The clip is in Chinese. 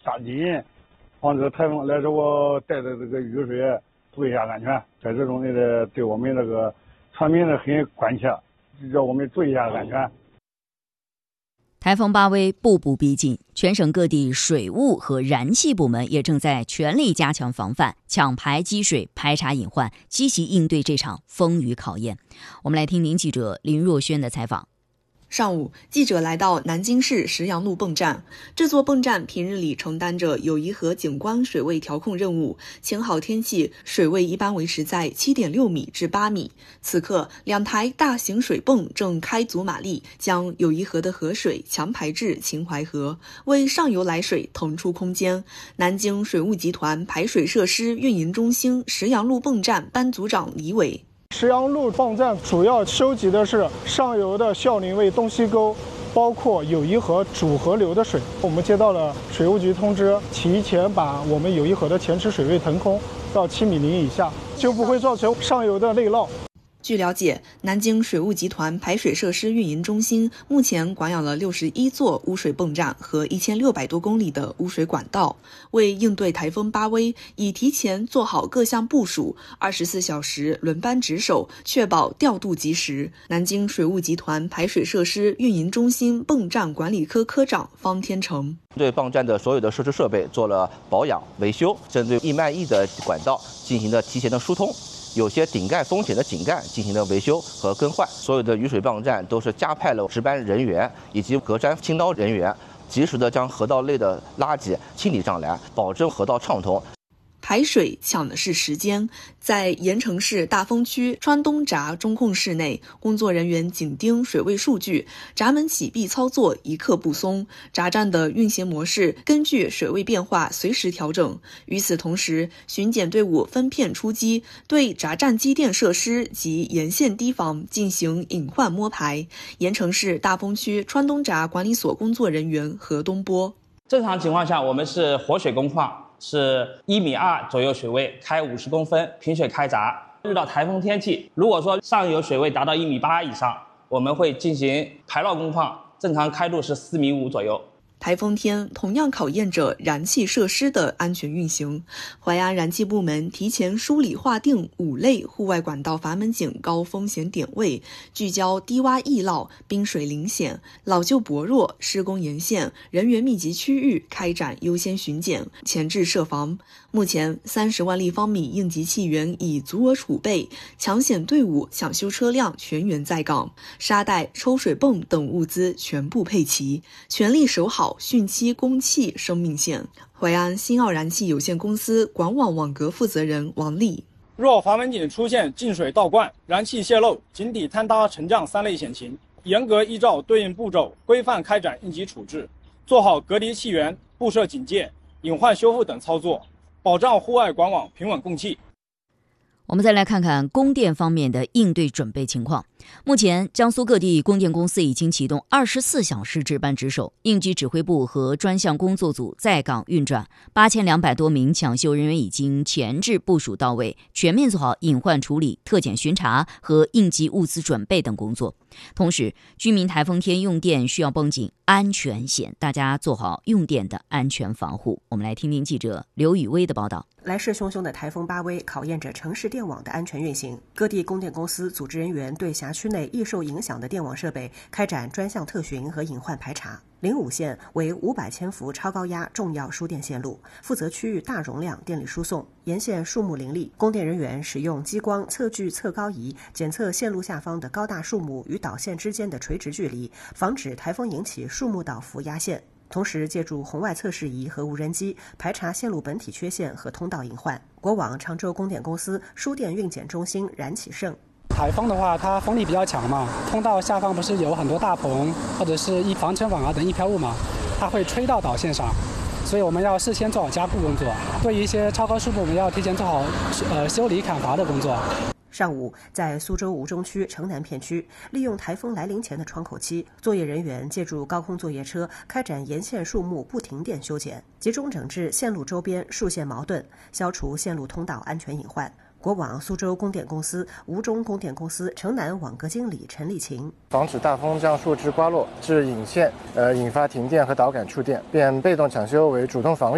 抓紧，防止台风来之后带的这个雨水注意一下安全。在这种的对我们这个船民的很关切，让我们注意一下安全。 台风巴威步步逼近，全省各地水务和燃气部门也正在全力加强防范、抢排积水、排查隐患，积极应对这场风雨考验。我们来听您记者林若轩的采访。 上午，记者来到南京市石阳路泵站。这座泵站平日里承担着友谊河景观水位调控任务，晴好天气，水位一般维持在 7.6 米至8米。此刻，2台大型水泵正开足马力，将友谊河的河水强排至秦淮河，为上游来水腾出空间。南京水务集团排水设施运营中心石阳路泵站班组长李伟。 石阳路泵站主要收集的是上游的孝陵卫东西沟，包括友谊河主河流的水。我们接到了水务局通知，提前把我们友谊河的前池水位腾空到7.0米以下，就不会造成上游的内涝。 据了解，南京水务集团排水设施运营中心目前管养了61座污水泵站和1600多公里的污水管道。为应对台风巴威，已提前做好各项部署，24小时轮班值守，确保调度及时。南京水务集团排水设施运营中心泵站管理科科长方天成对泵站的所有的设施设备做了保养维修，针对易漫溢的管道进行了提前的疏通。有些顶盖风险的井盖进行了维修和更换，所有的雨水泵站都是加派了值班人员以及隔山清刀人员，及时的将河道内的垃圾清理上来，保证河道畅通。 排水抢的是时间，在盐城市大丰区川东闸中控室内，工作人员紧盯水位数据，闸门启闭操作一刻不松，闸站的运行模式根据水位变化随时调整。与此同时，巡检队伍分片出击，对闸站机电设施及沿线堤防进行隐患摸排。盐城市大丰区川东闸管理所工作人员何东波： 正常情况下，我们是活水工况。是1.2米左右水位，开50公分，平水开闸。遇到台风天气，如果说上游水位达到1.8米以上，我们会进行排涝工况，正常开度是4.5米左右。 台风天同样考验着燃气设施的安全运行。淮安燃气部门提前梳理划定5类户外管道阀门井高风险点位，聚焦低洼易涝、冰水临险、老旧薄弱、施工沿线、人员密集区域开展优先巡检，前置设防。目前30万立方米应急气源已足额储备，抢险队伍、抢修车辆全员在岗，沙袋、抽水泵等物资全部配齐，全力守好汛期供气生命线。淮安新奥燃气有限公司管网网格负责人王丽： 若阀门井出现进水倒灌、燃气泄漏、井底坍塌、沉降3类险情，严格依照对应步骤规范开展应急处置，做好隔离气源、布设警戒、隐患修复等操作，保障户外管网平稳供气。 我们再来看看供电方面的应对准备情况。目前，江苏各地供电公司已经启动24小时值班值守，应急指挥部和专项工作组在岗运转，8200多名抢修人员已经前置部署到位，全面做好隐患处理、特检巡查和应急物资准备等工作。同时，居民台风天用电需要绷紧安全线，大家做好用电的安全防护。我们来听听记者刘雨薇的报道。 来势汹汹的台风巴威考验着城市电网的安全运行，各地供电公司组织人员对辖区内易受影响的电网设备开展专项特巡和隐患排查。05线为500千伏超高压重要输电线路，负责区域大容量电力输送，沿线树木林立，供电人员使用激光测距测高仪检测线路下方的高大树木与导线之间的垂直距离，防止台风引起树木倒伏压线。同时借助红外测试仪和无人机排查线路本体缺陷和通道隐患。国网常州供电公司输电运检中心冉启胜： 台风的话，它风力比较强嘛，通道下方不是有很多大棚或者是防尘网等易飘物嘛，它会吹到导线上，所以我们要事先做好加固工作。对于一些超高树木，我们要提前做好修理砍伐的工作。 上午，在苏州吴中区城南片区，利用台风来临前的窗口期，作业人员借助高空作业车开展沿线树木不停电修剪，集中整治线路周边树线矛盾，消除线路通道安全隐患。国网苏州供电公司、吴中供电公司城南网格经理陈立琴： 防止大风将树枝刮落致引线，引发停电和导感触电，变被动抢修为主动防御。